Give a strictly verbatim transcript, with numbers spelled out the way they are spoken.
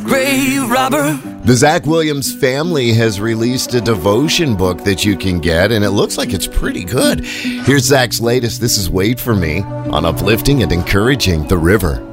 grave robber. The Zach Williams family has released a devotion book that you can get, and it looks like it's pretty good. Here's Zach's latest. This is Wait For Me on uplifting and encouraging the river.